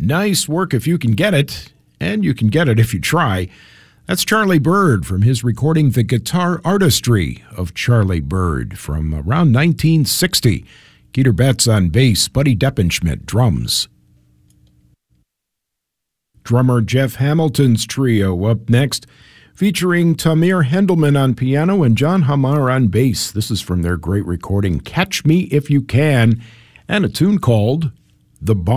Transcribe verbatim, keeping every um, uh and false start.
Nice work if you can get it, and you can get it if you try. That's Charlie Byrd from his recording The Guitar Artistry of Charlie Byrd from around nineteen sixty. Keter Betts on bass, Buddy Deppenschmidt drums. Drummer Jeff Hamilton's trio up next, featuring Tamir Hendelman on piano and John Hamar on bass. This is from their great recording, Catch Me If You Can, and a tune called The Bar.